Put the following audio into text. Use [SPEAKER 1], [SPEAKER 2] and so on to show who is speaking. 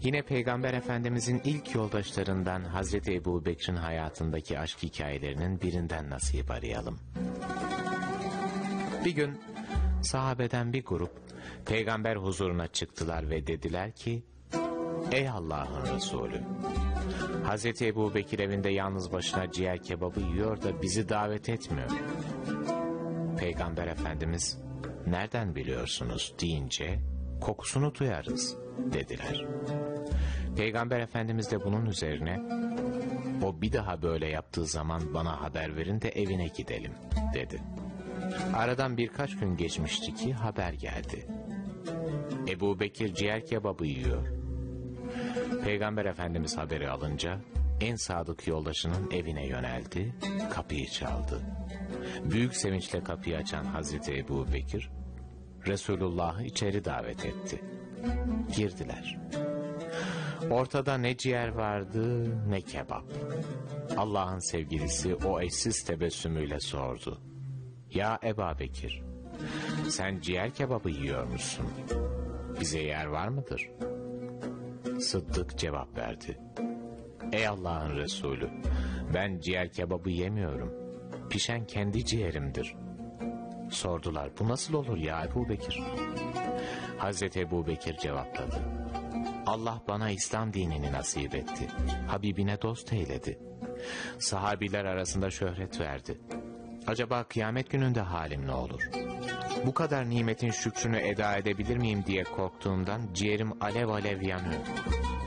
[SPEAKER 1] Yine Peygamber Efendimizin ilk yoldaşlarından Hazreti Ebu Bekir'in hayatındaki aşk hikayelerinin birinden nasip arayalım. Bir gün sahabeden bir grup Peygamber huzuruna çıktılar ve dediler ki: "Ey Allah'ın Resulü, Hazreti Ebu Bekir evinde yalnız başına ciğer kebabı yiyor da bizi davet etmiyor." Peygamber Efendimiz "Nereden biliyorsunuz?" deyince "Kokusunu duyarız," dediler. Peygamber Efendimiz de bunun üzerine "O bir daha böyle yaptığı zaman bana haber verin de evine gidelim," dedi. Aradan birkaç gün geçmişti ki haber geldi. Ebu Bekir ciğer kebabı yiyor. Peygamber Efendimiz haberi alınca en sadık yoldaşının evine yöneldi, kapıyı çaldı. Büyük sevinçle kapıyı açan Hazreti Ebu Bekir, Resulullah'ı içeri davet etti. Girdiler. Ortada ne ciğer vardı ne kebap. Allah'ın sevgilisi o eşsiz tebessümüyle sordu: "Ya Ebu Bekir, sen ciğer kebabı yiyormuşsun. Bize yer var mıdır?" Sıddık cevap verdi: "Ey Allah'ın Resulü, ben ciğer kebabı yemiyorum. Pişen kendi ciğerimdir." Sordular: "Bu nasıl olur ya Ebu Bekir?" Hazreti Ebu Bekir cevapladı: "Allah bana İslam dinini nasip etti. Habibine dost eyledi. Sahabiler arasında şöhret verdi. Acaba kıyamet gününde halim ne olur? Bu kadar nimetin şükrünü eda edebilir miyim diye korktuğumdan ciğerim alev alev yanıyor.